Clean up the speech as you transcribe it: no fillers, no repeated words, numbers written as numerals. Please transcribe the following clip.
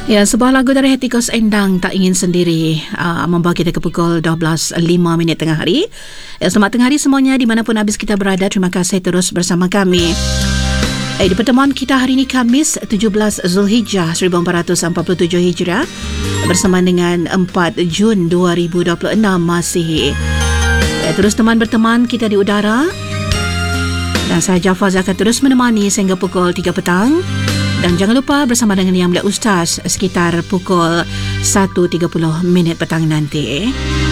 Ya, sebuah lagu dari Hetty Koes Endang, Tak Ingin Sendiri, membawa kita ke pukul 12.05 tengah hari. Ya, selamat tengah hari semuanya dimanapun habis kita berada. Terima kasih terus bersama kami. Di pertemuan kita hari ini Khamis 17 Zulhijjah 1447 Hijrah bersama dengan 4 Jun 2026 Masihi. Terus teman berteman kita di udara. Dan saya Jafar akan terus menemani sehingga pukul 3 petang. Dan jangan lupa bersama dengan Yang Mulia Ustaz sekitar pukul 1.30 petang nanti.